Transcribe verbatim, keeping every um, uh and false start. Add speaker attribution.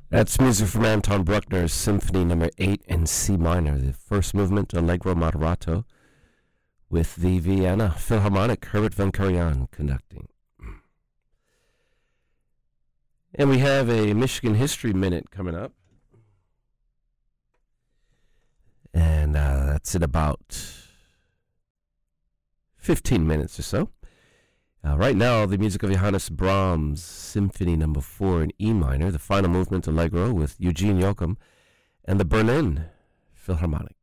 Speaker 1: That's music from Anton Bruckner's Symphony Number Eight in C minor, the first movement, Allegro Moderato, with the Vienna Philharmonic, Herbert von Karajan conducting. And we have a Michigan History Minute coming up. And uh, that's in about fifteen minutes or so. Uh, right now, the music of Johannes Brahms, Symphony Number Four in E minor, the final movement, Allegro, with Eugene Joachim and the Berlin Philharmonic.